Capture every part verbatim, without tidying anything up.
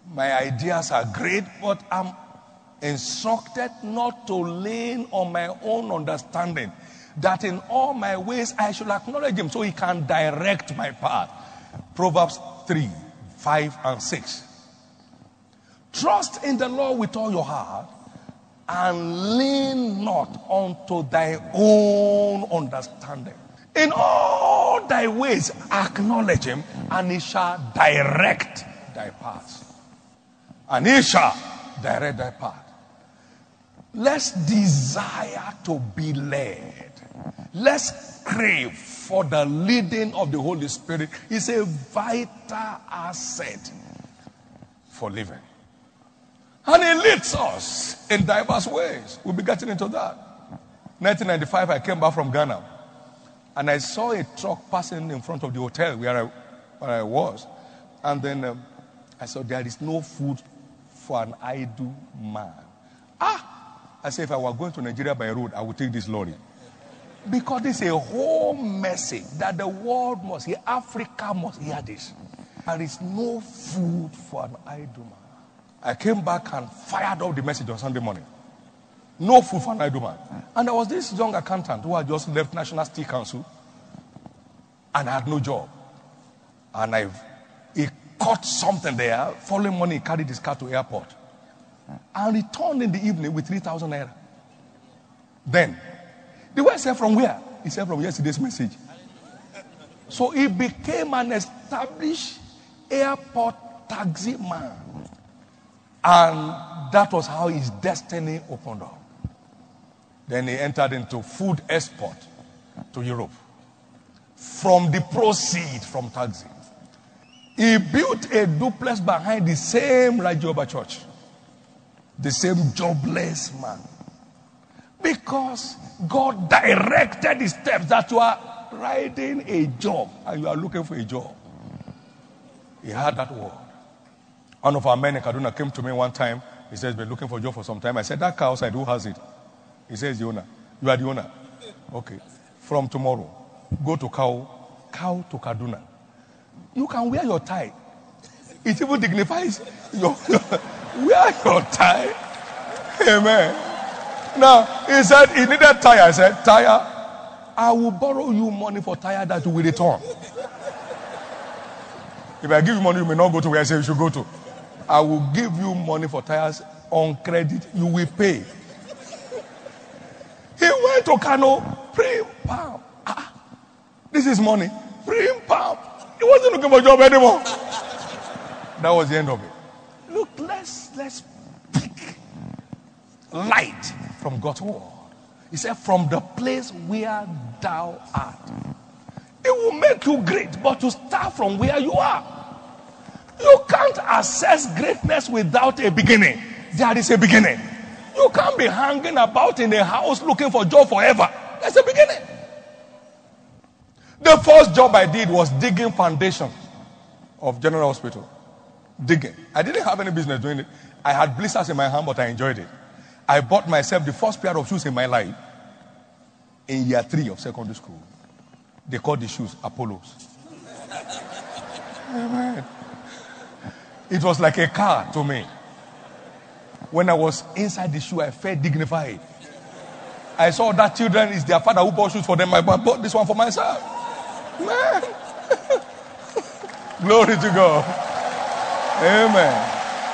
My ideas are great, but I'm instructed not to lean on my own understanding, that in all my ways I should acknowledge him so he can direct my path. Proverbs three, five, and six. Trust in the Lord with all your heart and lean not unto thy own understanding. In all thy ways acknowledge him, and he shall direct thy paths. And he shall direct thy path. Let's desire to be led. Let's crave for the leading of the Holy Spirit. It's a vital asset for living. And he leads us in diverse ways. We'll be getting into that. nineteen ninety-five, I came back from Ghana. And I saw a truck passing in front of the hotel where I, where I was. And then um, I saw there is no food for an idle man. Ah! I said, if I were going to Nigeria by road, I would take this lorry. Because it's a whole message that the world must hear. Africa must hear this. There is no food for an idle man. I came back and fired up the message on Sunday morning. No food for an idle man. And there was this young accountant who had just left National Steel Council and had no job. And I, he caught something there. Following morning, he carried his car to airport and returned in the evening with three thousand naira. Then, the boy said, from where? He said, from yesterday's message. So he became an established airport taxi man. And that was how his destiny opened up. Then he entered into food export to Europe from the proceeds from taxi. He built a duplex behind the same Rajoba church. The same jobless man. Because God directed his steps, that you are riding a job and you are looking for a job. He had that word. One of our men in Kaduna came to me one time. He says, been looking for a job for some time. I said, that car outside, who has it? He says, the owner. You are the owner. Okay. From tomorrow, go to Cow, Cow to Kaduna. You can wear your tie. It even dignifies your, wear your tie. Amen. Now, he said, he needed tire. I said, tire, I will borrow you money for tire that you will return. If I give you money, you may not go to where I say you should go to. I will give you money for tires on credit. You will pay. He went to Kano, prim pam. Ah, this is money. Prim pam. He wasn't looking for a job anymore. That was the end of it. Look, let's let's pick light from God's word. He said, from the place where thou art. It will make you great, but to start from where you are. You can't access greatness without a beginning. There is a beginning. You can't be hanging about in a house looking for a job forever. There's a beginning. The first job I did was digging foundation of General Hospital. Digging. I didn't have any business doing it. I had blisters in my hand, but I enjoyed it. I bought myself the first pair of shoes in my life in year three of secondary school. They called the shoes Apollos. Amen. It was like a car to me. When I was inside the shoe, I felt dignified. I saw that children, is their father who bought shoes for them. I bought this one for myself. Man. Glory to God. Amen.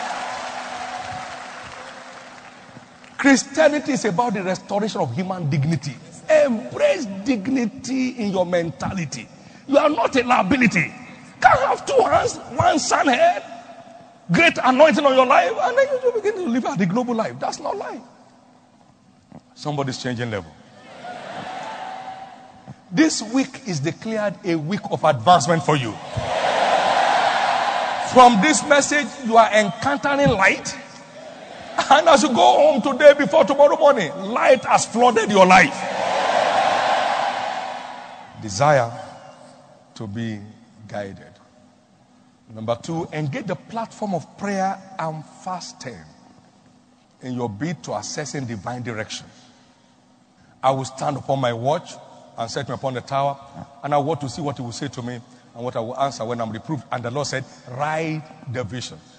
Christianity is about the restoration of human dignity. Embrace dignity in your mentality. You are not a liability. Can't have two hands, one sun head, great anointing on your life, and then you begin to live a global life. That's not life. Somebody's changing level. This week is declared a week of advancement for you. From this message, you are encountering light. And as you go home today before tomorrow morning, light has flooded your life. Desire to be guided. Number two, engage the platform of prayer and fasting in your bid to accessing divine direction. I will stand upon my watch and set me upon the tower, and I want to see what he will say to me and what I will answer when I'm reproved. And the Lord said, write the vision.